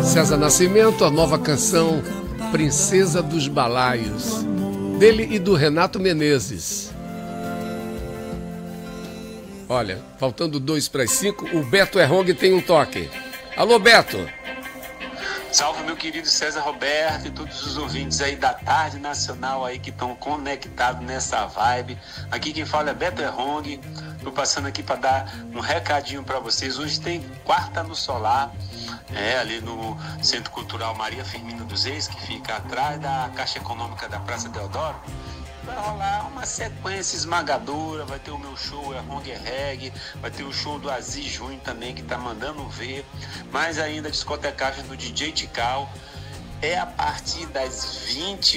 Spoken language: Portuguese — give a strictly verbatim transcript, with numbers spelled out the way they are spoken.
César Nascimento, a nova canção Princesa dos Balaios, dele e do Renato Menezes. Olha, faltando dois para as cinco, o Beto Errong tem um toque. Alô, Beto. Salve, meu querido César Roberto e todos os ouvintes aí da Tarde Nacional aí que estão conectados nessa vibe. Aqui quem fala é Beto Errong. Tô passando aqui para dar um recadinho para vocês. Hoje tem Quarta no Solar, é, ali no Centro Cultural Maria Firmina dos Reis, que fica atrás da Caixa Econômica da Praça Deodoro. Vai rolar uma sequência esmagadora, vai ter o meu show, é Hong Reggae, vai ter o show do Aziz Júnior também, que tá mandando ver, mais ainda a discotecagem do D J Tical, é a partir das vinte